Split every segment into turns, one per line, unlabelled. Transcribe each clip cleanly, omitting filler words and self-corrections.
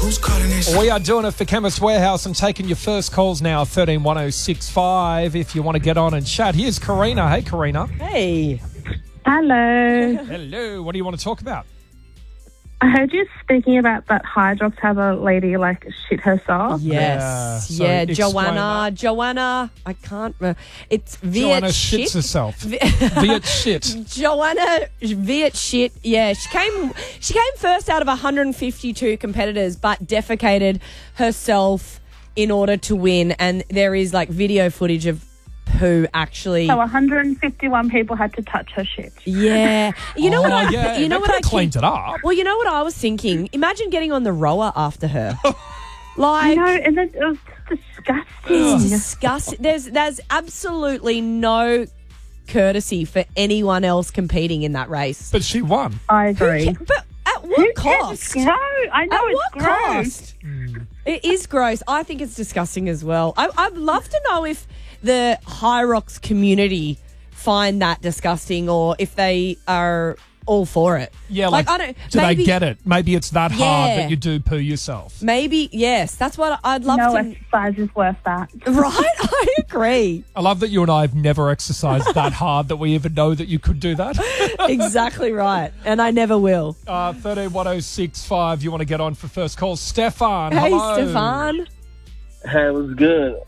We are doing it for Chemist Warehouse and taking your first calls now, 131065. If you want to get on and chat, here's Karina. Hey, Karina.
Hey.
Hello.
Hello. What do you want to talk about?
I heard you speaking about that Hydrox have a lady shit herself.
Yes.
So
Yeah,
explain that.
Joanna, I can't remember. It's
Joanna
Viet
shits
shit.
herself. Viet shit.
Joanna Viet shit. Yeah, she came first out of 152 competitors, but defecated herself in order to win. And there is video footage of who actually.
So 151 people had to touch her shit.
Yeah, you know what I
cleaned it up.
Well, you know what I was thinking. Imagine getting on the rower after her.
I know, and it was disgusting.
It's disgusting. There's absolutely no courtesy for anyone else competing in that race.
But she won.
I agree.
But at what cost?
No, I know
At
it's
what
gross.
cost? It is gross. I think it's disgusting as well. I'd love to know if the Hyrox community find that disgusting or if they are all for it.
Yeah,
I don't.
Do they get it? Maybe it's that hard
Yeah.
that you do poo yourself.
Maybe yes. That's what I'd love
No
to.
exercise is worth that.
Right, I agree.
I love that you and I have never exercised that hard that we even know that you could do that.
Exactly right, and I never will.
131065. You want to get on for first call? Stefan.
Hey,
hello.
Stefan.
Hey, it was good.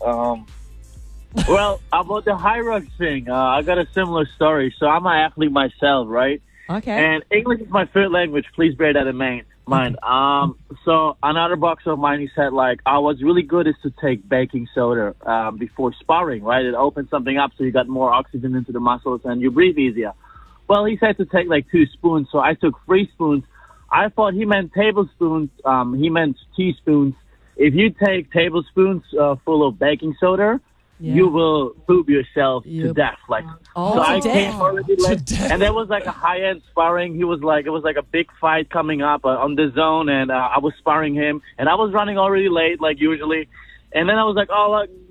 Well, about the Hyrox thing, I got a similar story. So I'm an athlete myself, right?
Okay.
And English is my third language. Please bear that in mind. So another boxer of mine, he said, what's really good is to take baking soda before sparring, right? It opens something up so you got more oxygen into the muscles and you breathe easier. Well, he said to take 2 spoons, so I took 3 spoons. I thought he meant tablespoons. He meant teaspoons. If you take tablespoons full of baking soda, you will poop yourself to death. So I came already late, and there was a high-end sparring. It was like a big fight coming up on the zone, and I was sparring him, and I was running already late, like usually. And then I was like,